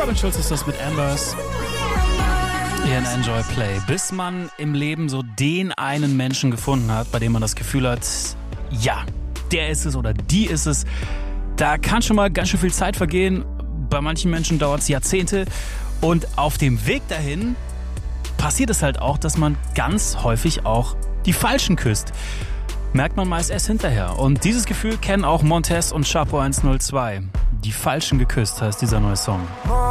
Robin Schulz ist das mit Ambers. Hier in Enjoy Play. Bis man im Leben so den einen Menschen gefunden hat, bei dem man das Gefühl hat, ja, der ist es oder die ist es. Da kann schon mal ganz schön viel Zeit vergehen. Bei manchen Menschen dauert es Jahrzehnte. Und auf dem Weg dahin passiert es halt auch, dass man ganz häufig auch die Falschen küsst. Merkt man meist erst hinterher. Und dieses Gefühl kennen auch Montez und Chapo 102. Die Falschen geküsst heißt dieser neue Song.